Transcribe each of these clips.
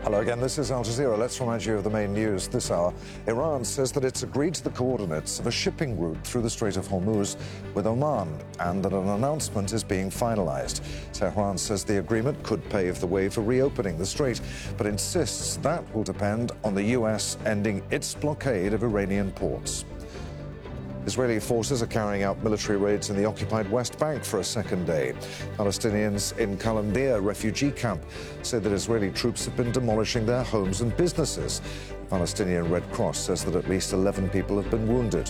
Hello again, this is Al Jazeera. Let's remind you of the main news this hour. Iran says that it's agreed to the coordinates of a shipping route through the Strait of Hormuz with Oman and that an announcement is being finalized. Tehran says the agreement could pave the way for reopening the strait, but insists that will depend on the US ending its blockade of Iranian ports. Israeli forces are carrying out military raids in the occupied West Bank for a second day. Palestinians in Qalandia refugee camp say that Israeli troops have been demolishing their homes and businesses. The Palestinian Red Cross says that at least 11 people have been wounded.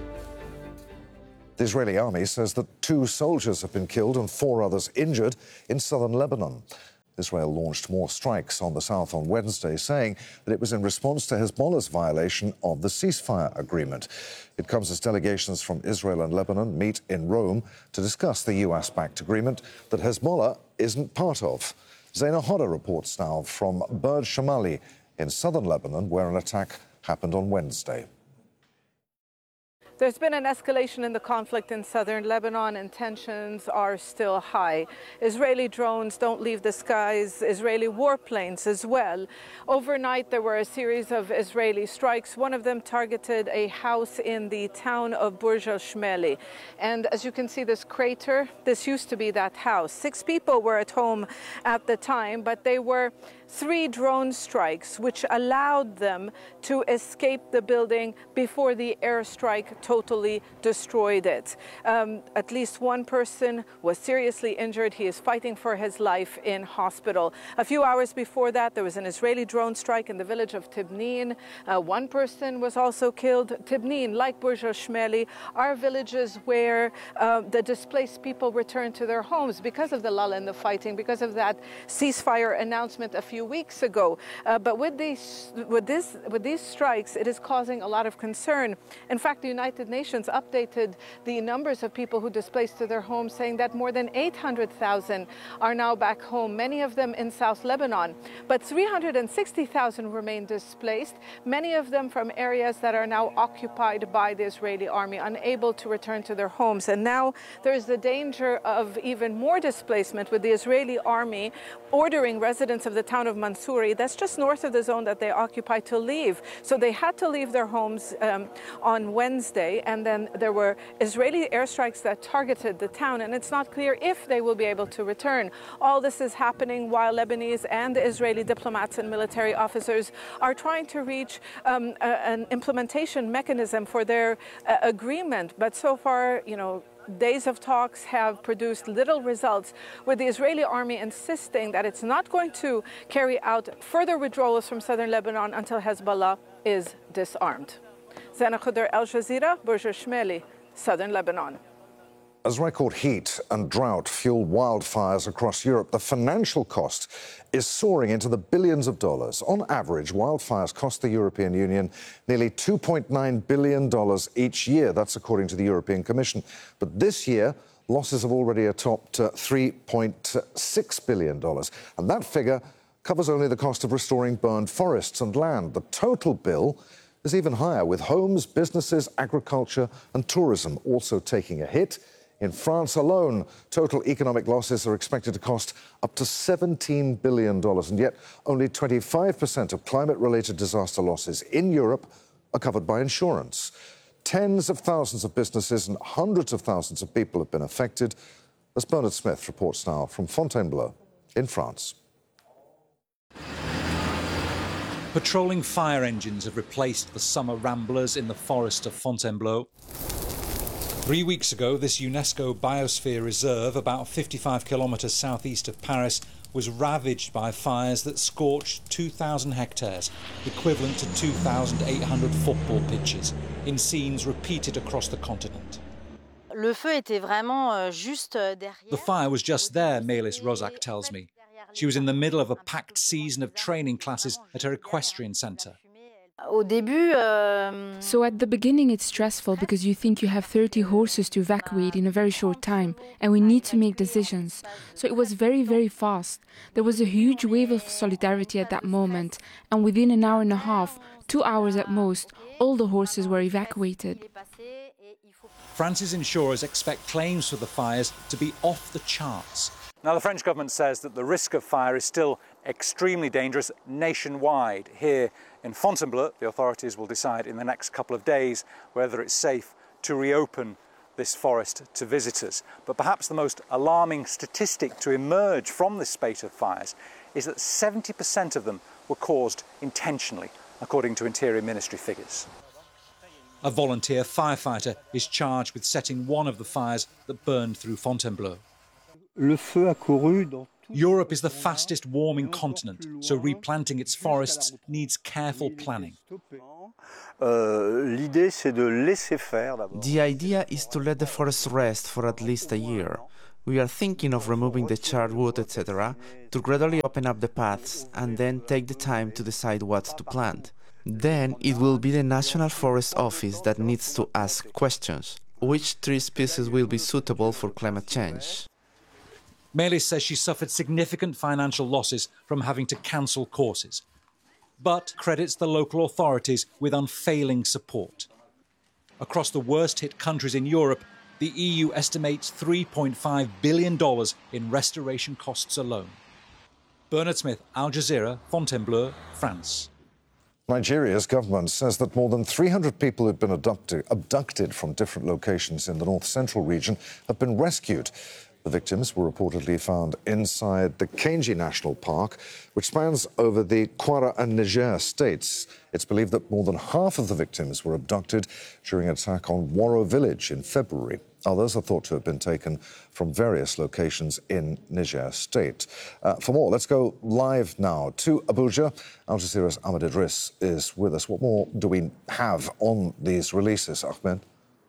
The Israeli army says that 2 soldiers have been killed and 4 others injured in southern Lebanon. Israel launched more strikes on the south on Wednesday, saying that it was in response to Hezbollah's violation of the ceasefire agreement. It comes as delegations from Israel and Lebanon meet in Rome to discuss the US-backed agreement that Hezbollah isn't part of. Zaina Hodder reports now from Burj Shamali in southern Lebanon, where an attack happened on Wednesday. There's been an escalation in the conflict in southern Lebanon and tensions are still high. Israeli drones don't leave the skies, Israeli warplanes as well. Overnight there were a series of Israeli strikes. One of them targeted a house in the town of Burj al-Shmeli. And as you can see this crater, this used to be that house. 6 people were at home at the time, but they were 3 drone strikes which allowed them to escape the building before the airstrike totally destroyed it. At least 1 person was seriously injured. He is fighting for his life in hospital. A few hours before that, there was an Israeli drone strike in the village of Tibnin. 1 person was also killed. Tibnin, like Burj al-Shmeli, are villages where the displaced people returned to their homes because of the lull in the fighting, because of that ceasefire announcement a few weeks ago. But with these strikes, it is causing a lot of concern. In fact, the United Nations updated the numbers of people who displaced to their homes, saying that more than 800,000 are now back home, many of them in South Lebanon. But 360,000 remain displaced, many of them from areas that are now occupied by the Israeli army, unable to return to their homes. And now there is the danger of even more displacement, with the Israeli army ordering residents of the town of Mansouri, that's just north of the zone that they occupy, to leave. So they had to leave their homes on Wednesday, and then there were Israeli airstrikes that targeted the town, and it's not clear if they will be able to return. All this is happening while Lebanese and Israeli diplomats and military officers are trying to reach an implementation mechanism for their agreement. But so far, days of talks have produced little results, with the Israeli army insisting that it's not going to carry out further withdrawals from southern Lebanon until Hezbollah is disarmed. Zaina Hodder, Al Jazeera, Burj al-Shmeli, southern Lebanon. As record heat and drought fuel wildfires across Europe, the financial cost is soaring into the billions of dollars. On average, wildfires cost the European Union nearly $2.9 billion each year. That's according to the European Commission. But this year, losses have already topped $3.6 billion. And that figure covers only the cost of restoring burned forests and land. The total bill is even higher, with homes, businesses, agriculture and tourism also taking a hit. In France alone, total economic losses are expected to cost up to $17 billion, and yet only 25% of climate-related disaster losses in Europe are covered by insurance. Tens of thousands of businesses and hundreds of thousands of people have been affected, as Bernard Smith reports now from Fontainebleau in France. Patrolling fire engines have replaced the summer ramblers in the forest of Fontainebleau. 3 weeks ago, this UNESCO Biosphere Reserve, about 55 kilometres southeast of Paris, was ravaged by fires that scorched 2,000 hectares, equivalent to 2,800 football pitches, in scenes repeated across the continent. The fire was just there, Melis Rozak tells me. She was in the middle of a packed season of training classes at her equestrian centre. So at the beginning it's stressful because you think you have 30 horses to evacuate in a very short time, and we need to make decisions. So it was very, very fast. There was a huge wave of solidarity at that moment, and within an hour and a half, 2 hours at most, all the horses were evacuated. France's insurers expect claims for the fires to be off the charts. Now, the French government says that the risk of fire is still extremely dangerous nationwide. Here in Fontainebleau, the authorities will decide in the next couple of days whether it's safe to reopen this forest to visitors. But perhaps the most alarming statistic to emerge from this spate of fires is that 70% of them were caused intentionally, according to Interior Ministry figures. A volunteer firefighter is charged with setting one of the fires that burned through Fontainebleau. Europe is the fastest warming continent, so replanting its forests needs careful planning. The idea is to let the forest rest for at least a year. We are thinking of removing the charred wood, etc., to gradually open up the paths and then take the time to decide what to plant. Then it will be the National Forest Office that needs to ask questions. Which tree species will be suitable for climate change? Melis says she suffered significant financial losses from having to cancel courses, but credits the local authorities with unfailing support. Across the worst-hit countries in Europe, the EU estimates $3.5 billion in restoration costs alone. Bernard Smith, Al Jazeera, Fontainebleau, France. Nigeria's government says that more than 300 people who'd been abducted from different locations in the north-central region have been rescued. The victims were reportedly found inside the Kainji National Park, which spans over the Kwara and Niger states. It's believed that more than half of the victims were abducted during an attack on Waro village in February. Others are thought to have been taken from various locations in Niger state. For more, let's go live now to Abuja. Al Jazeera's Ahmed Idris is with us. What more do we have on these releases, Ahmed?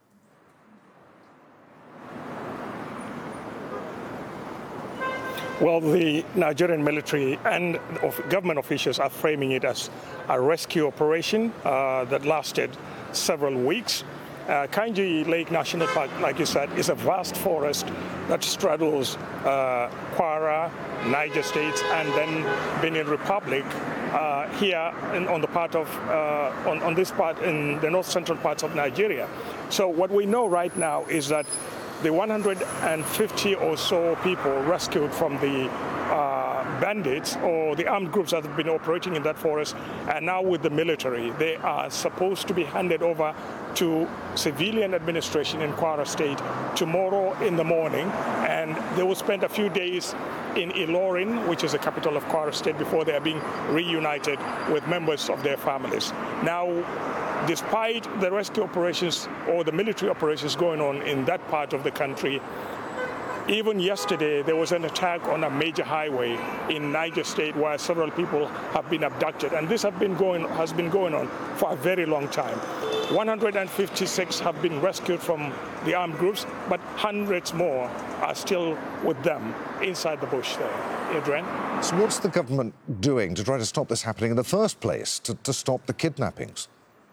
Well, the Nigerian military and government officials are framing it as a rescue operation that lasted several weeks. Kainji Lake National Park, like you said, is a vast forest that straddles Kwara, Niger States, and then Benin Republic here on the part of on this part in the north central parts of Nigeria. So what we know right now is that the 150 or so people rescued from the bandits or the armed groups that have been operating in that forest are now with the military. They are supposed to be handed over to civilian administration in Kwara State tomorrow in the morning, and they will spend a few days in Ilorin, which is the capital of Kwara State, before they are being reunited with members of their families. Now, despite the rescue operations or the military operations going on in that part of the country, even yesterday there was an attack on a major highway in Niger State where several people have been abducted, and this has been going on for a very long time. 156 have been rescued from the armed groups, but hundreds more are still with them inside the bush there. Adrian? So what's the government doing to try to stop this happening in the first place, to stop the kidnappings?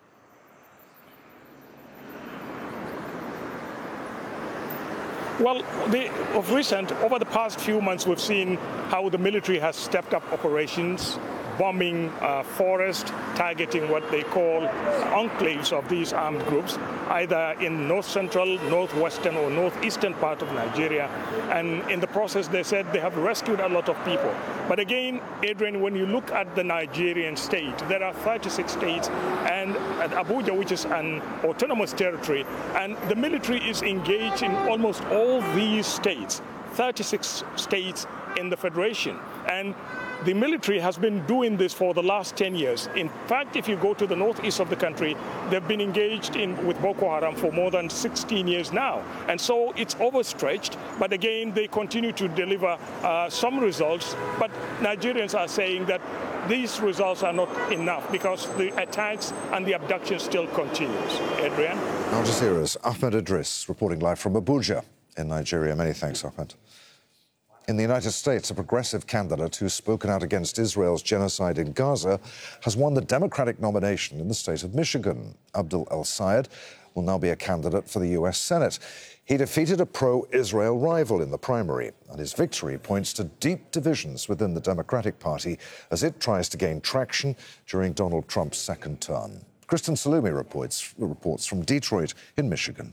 Well, of recent, over the past few months, we've seen how the military has stepped up operations, bombing forest, targeting what they call enclaves of these armed groups, either in north-central, northwestern, or northeastern part of Nigeria. And in the process, they said they have rescued a lot of people. But again, Adrian, when you look at the Nigerian state, there are 36 states, and at Abuja, which is an autonomous territory, and the military is engaged in almost all these states, 36 states in the federation. And the military has been doing this for the last 10 years. In fact, if you go to the northeast of the country, they've been engaged with Boko Haram for more than 16 years now. And so it's overstretched, but again, they continue to deliver some results. But Nigerians are saying that these results are not enough because the attacks and the abduction still continues. Adrian? Al Jazeera's Ahmed Idris reporting live from Abuja in Nigeria. Many thanks, Ahmed. In the United States, a progressive candidate who's spoken out against Israel's genocide in Gaza has won the Democratic nomination in the state of Michigan. Abdul El-Sayed will now be a candidate for the U.S. Senate. He defeated a pro-Israel rival in the primary, and his victory points to deep divisions within the Democratic Party as it tries to gain traction during Donald Trump's second term. Kristen Salumi reports from Detroit in Michigan.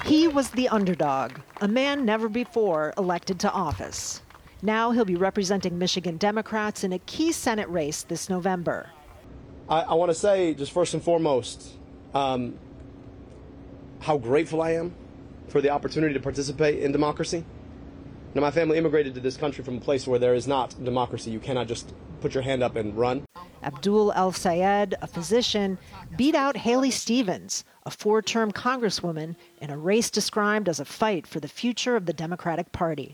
He was the underdog, a man never before elected to office. Now he'll be representing Michigan Democrats in a key Senate race this November. I want to say, just first and foremost, how grateful I am for the opportunity to participate in democracy. Now, my family immigrated to this country from a place where there is not democracy. You cannot just put your hand up and run. Abdul El-Sayed, a physician, beat out Haley Stevens, a 4-term congresswoman, in a race described as a fight for the future of the Democratic Party.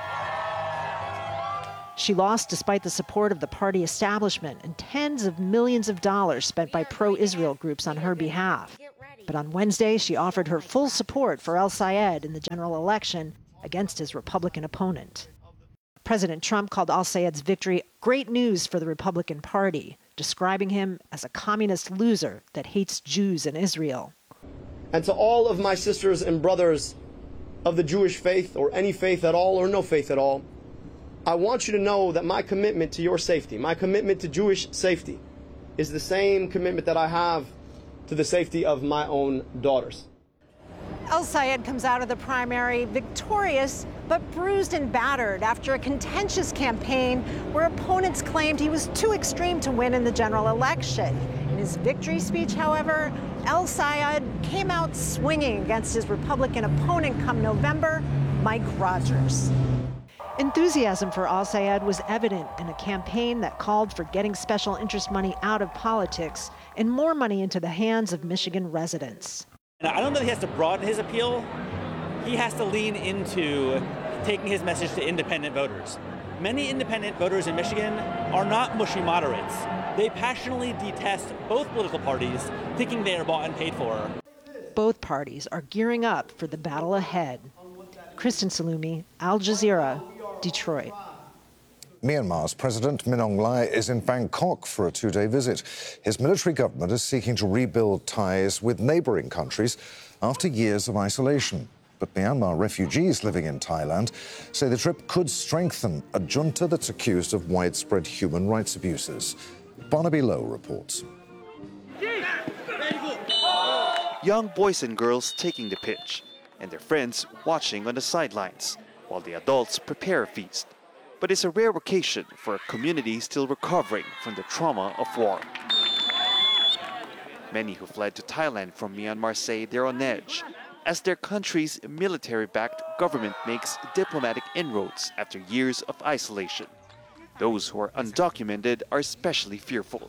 She lost despite the support of the party establishment and tens of millions of dollars spent by pro-Israel groups on her behalf. But on Wednesday, she offered her full support for El-Sayed in the general election against his Republican opponent. President Trump called El-Sayed's victory great news for the Republican Party, describing him as a communist loser that hates Jews and Israel. And to all of my sisters and brothers of the Jewish faith, or any faith at all or no faith at all, I want you to know that my commitment to your safety, my commitment to Jewish safety, is the same commitment that I have to the safety of my own daughters. El-Sayed comes out of the primary victorious, but bruised and battered after a contentious campaign where opponents claimed he was too extreme to win in the general election. In his victory speech, however, El-Sayed came out swinging against his Republican opponent come November, Mike Rogers. Enthusiasm for El-Sayed was evident in a campaign that called for getting special interest money out of politics and more money into the hands of Michigan residents. I don't know that he has to broaden his appeal. He has to lean into taking his message to independent voters. Many independent voters in Michigan are not mushy moderates. They passionately detest both political parties, thinking they are bought and paid for. Both parties are gearing up for the battle ahead. Kristen Salumi, Al Jazeera, Detroit. Myanmar's President Min Aung Hlaing is in Bangkok for a 2-day visit. His military government is seeking to rebuild ties with neighbouring countries after years of isolation. But Myanmar refugees living in Thailand say the trip could strengthen a junta that's accused of widespread human rights abuses. Barnaby Lowe reports. Young boys and girls taking the pitch, and their friends watching on the sidelines, while the adults prepare a feast. But it's a rare occasion for a community still recovering from the trauma of war. Many who fled to Thailand from Myanmar say they're on edge, as their country's military-backed government makes diplomatic inroads after years of isolation. Those who are undocumented are especially fearful.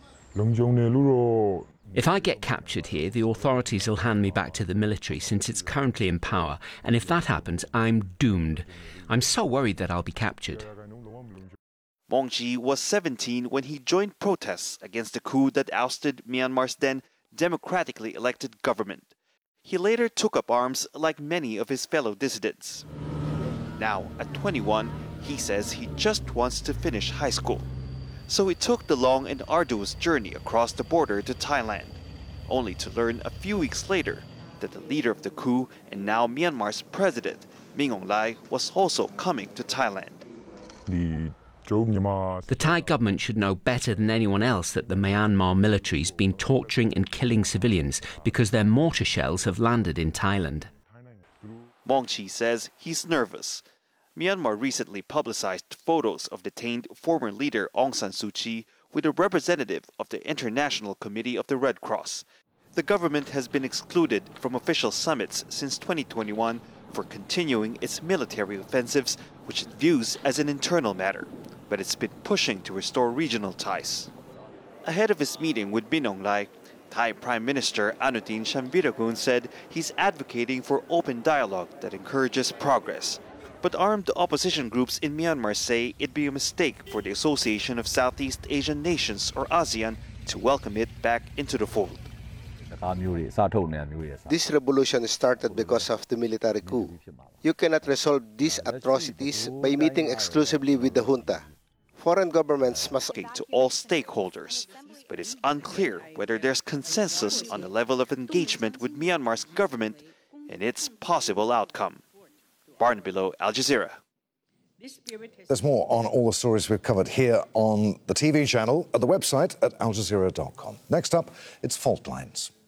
If I get captured here, the authorities will hand me back to the military since it's currently in power, and if that happens, I'm doomed. I'm so worried that I'll be captured. Maung Chi was 17 when he joined protests against the coup that ousted Myanmar's then democratically elected government. He later took up arms like many of his fellow dissidents. Now, at 21, he says he just wants to finish high school. So he took the long and arduous journey across the border to Thailand, only to learn a few weeks later that the leader of the coup and now Myanmar's president, Min Aung Hlaing, was also coming to Thailand. The Thai government should know better than anyone else that the Myanmar military's been torturing and killing civilians because their mortar shells have landed in Thailand. Maung Chi says he's nervous. Myanmar recently publicized photos of detained former leader Aung San Suu Kyi with a representative of the International Committee of the Red Cross. The government has been excluded from official summits since 2021 for continuing its military offensives, which it views as an internal matter, but it's been pushing to restore regional ties. Ahead of his meeting with Min Aung Hlaing, Thai Prime Minister Anutin Charnvirakul said he's advocating for open dialogue that encourages progress. But armed opposition groups in Myanmar say it'd be a mistake for the Association of Southeast Asian Nations, or ASEAN, to welcome it back into the fold. This revolution started because of the military coup. You cannot resolve these atrocities by meeting exclusively with the junta. Foreign governments must to all stakeholders, but it's unclear whether there's consensus on the level of engagement with Myanmar's government and its possible outcome. Barnaby Lowe, Al Jazeera. There's more on all the stories we've covered here on the TV channel, at the website at aljazeera.com. Next up, it's Fault Lines.